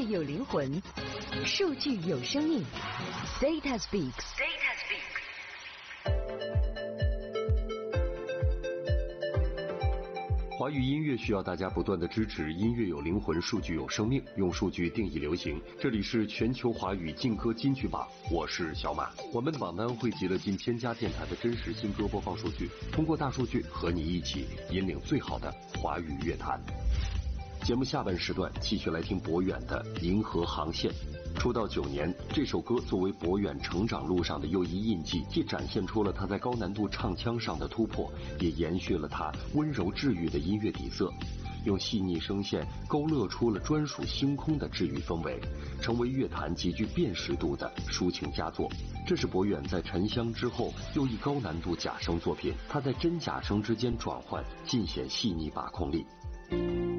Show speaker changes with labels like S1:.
S1: 有灵魂，数据有生命。Data Speaks。
S2: 华语音乐需要大家不断的支持，音乐有灵魂，数据有生命，用数据定义流行。这里是全球华语劲歌金曲榜，我是小马。我们的榜单汇集了近1000家电台的真实新歌播放数据，通过大数据和你一起引领最好的华语乐坛。节目下半时段继续来听博远的《银河航线》。出道9年，这首歌作为博远成长路上的又一印记，既展现出了他在高难度唱腔上的突破，也延续了他温柔治愈的音乐底色，用细腻声线勾勒出了专属星空的治愈氛围，成为乐坛极具辨识度的抒情佳作。这是博远在沉香之后又一高难度假声作品，他在真假声之间转换，尽显细腻把控力。